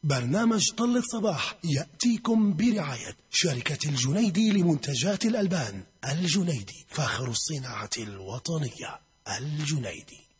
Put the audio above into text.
برنامج طل الصباح يأتيكم برعاية شركة الجنيدي لمنتجات الألبان. الجنيدي فاخر الصناعة الوطنية. الجنيدي.